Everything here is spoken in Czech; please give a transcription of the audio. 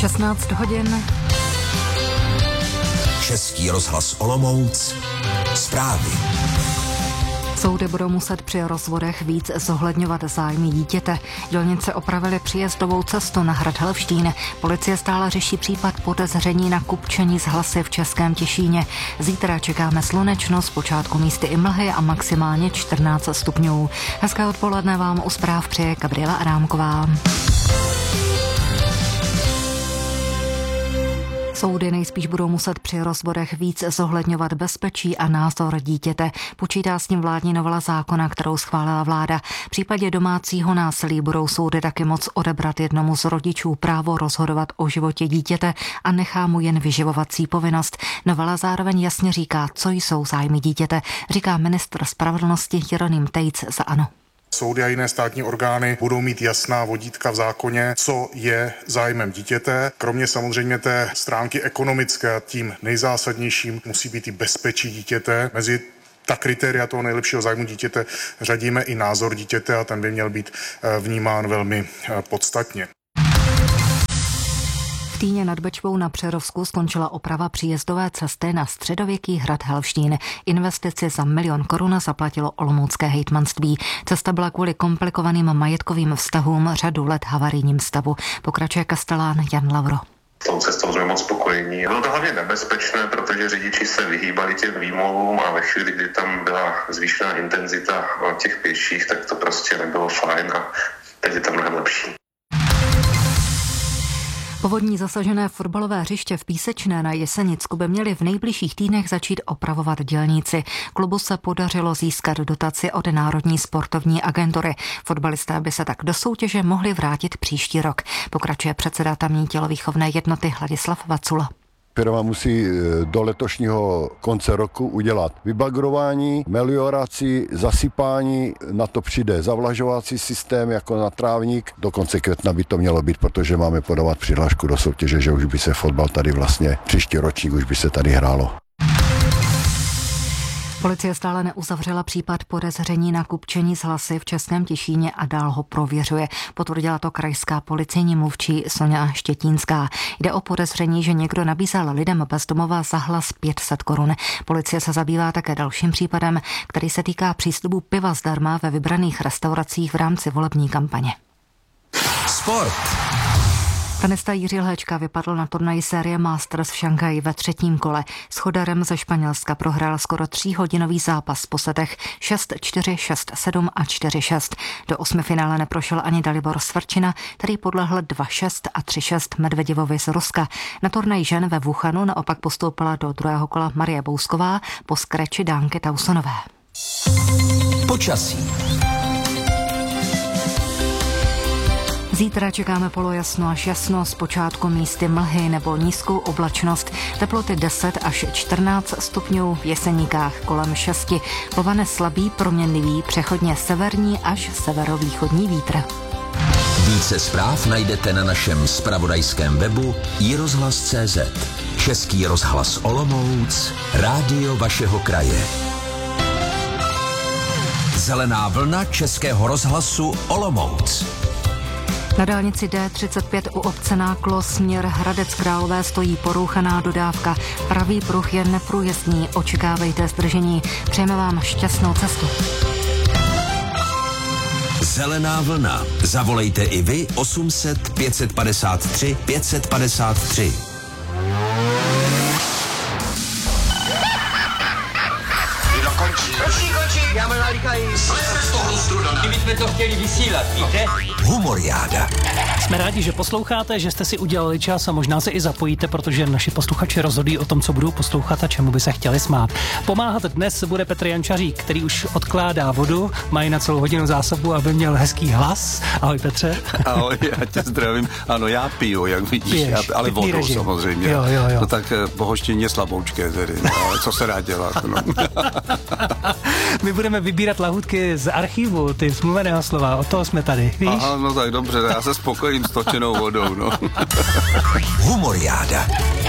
16 hodin. Český rozhlas Olomouc. Zprávy. Soudy budou muset při rozvodech víc zohledňovat zájmy dítěte. Dělnice opravili příjezdovou cestu na hrad Helvštín. Policie stále řeší případ podezření na kupčení s hlasy v Českém Těšíně. Zítra čekáme slunečno, zpočátku místy i mlhy a maximálně 14 stupňů. Hezké odpoledne vám u zpráv přeje Gabriela Adámková. Soudy nejspíš budou muset při rozvodech víc zohledňovat bezpečí a názor dítěte. Počítá s ním vládní novela zákona, kterou schválila vláda. V případě domácího násilí budou soudy taky moc odebrat jednomu z rodičů právo rozhodovat o životě dítěte a nechá mu jen vyživovací povinnost. Novela zároveň jasně říká, co jsou zájmy dítěte, říká ministr spravedlnosti Jeroným Tejc za ANO. Soudy a jiné státní orgány budou mít jasná vodítka v zákoně, co je zájmem dítěte. Kromě samozřejmě té stránky ekonomické, tím nejzásadnějším musí být i bezpečí dítěte. Mezi ta kritéria toho nejlepšího zájmu dítěte řadíme i názor dítěte a ten by měl být vnímán velmi podstatně. V Týně nad Bečvou na Přerovsku skončila oprava příjezdové cesty na středověký hrad Helvštín. Investici za 1 000 000 korun zaplatilo olomoucké hejtmanství. Cesta byla kvůli komplikovaným majetkovým vztahům řadu let havarijním stavu. Pokračuje kastelán Jan Lavro. Tou cestou jsme moc spokojení. Bylo to hlavně nebezpečné, protože řidiči se vyhýbali těm výmolům a ve chvíli, kdy tam byla zvýšená intenzita těch pěších, tak to prostě nebylo fajn a teď je to mnohem lepší. Povodní zasažené fotbalové hřiště v Písečné na Jesenicku by měli v nejbližších týdnech začít opravovat dělníci. Klubu se podařilo získat dotaci od Národní sportovní agentury. Fotbalisté by se tak do soutěže mohli vrátit příští rok. Pokračuje předseda tamní tělovýchovné jednoty Hladislav Vacula. Firma musí do letošního konce roku udělat vybagrování, melioraci, zasypání, na to přijde zavlažovací systém jako na trávník. Do konce května by to mělo být, protože máme podávat přihlášku do soutěže, že už by se fotbal tady vlastně příští ročník už by se tady hrálo. Policie stále neuzavřela případ podezření na kupčení s hlasy v Českém Těšíně a dál ho prověřuje. Potvrdila to krajská policejní mluvčí Soňa Štětínská. Jde o podezření, že někdo nabízel lidem bezdomova za hlas 500 korun. Policie se zabývá také dalším případem, který se týká příslibu piva zdarma ve vybraných restauracích v rámci volební kampaně. Sport. Tenista Jiří Lhéčka vypadl na turnaji série Masters v Šanghaji ve 3. kole. S Chodarem ze Španělska prohrál skoro 3hodinový zápas po setech 6-4, 6-7 a 4-6. Do 8finále neprošel ani Dalibor Svrčina, který podlehl 2-6 a 3-6 Medveděvovi z Ruska. Na turnaji žen ve Wuhanu naopak postoupila do 2. kola Marie Bousková po skreči Dánky Tausonové. Počasí. Zítra čekáme polojasno až jasno, zpočátku místy mlhy nebo nízkou oblačnost, teploty 10 až 14 stupňů, v Jeseníkách kolem 6, povane slabý proměnlivý, přechodně severní až severovýchodní vítr. Více zpráv najdete na našem zpravodajském webu iRozhlas.cz. Český rozhlas Olomouc, rádio vašeho kraje. Zelená vlna Českého rozhlasu Olomouc. Na dálnici D35 u obce Náklo směr Hradec Králové stojí porouchaná dodávka. Pravý pruh je neprůjezdný, očekávejte zdržení. Přejeme vám šťastnou cestu. Zelená vlna. Zavolejte i vy 800 553 553. Končí, já mám nalíkají. Kdyby jsme to chtěli vysílat, víte? Humoriáda. Jsme rádi, že posloucháte, že jste si udělali čas a možná se i zapojíte, protože naši posluchači rozhodují o tom, co budou poslouchat a čemu by se chtěli smát. Pomáhat dnes bude Petr Jančařík, který už odkládá vodu, mají na celou hodinu zásobu, aby měl hezký hlas. Ahoj Petře. Ahoj, já tě zdravím. Ano, já piju, jak vidíš, ale vodou režim. Samozřejmě. Jo. No tak pohoštění je slaboučké tedy, no, ale co se dá dělat, no. My budeme vybírat lahůdky z archivu, ty z mluveného slova, o toho jsme tady, víš? Aha, no tak dobře, já se spokojím s točenou vodou, no. Humoriáda.